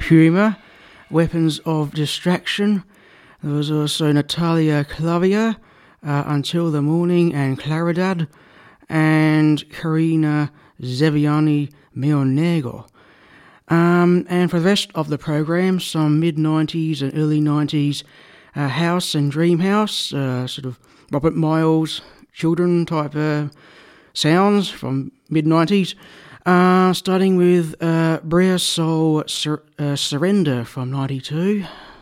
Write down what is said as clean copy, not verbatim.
Puma, Weapons of Distraction. There was also Natalia Clavier, Until the Morning and Claridad, and Karina Zeviani Mio Negro. And for the rest of the program, some mid-90s and early 90s house and dream house, sort of Robert Miles children type sounds from mid-90s, starting with Brea Soul Surrender from 92.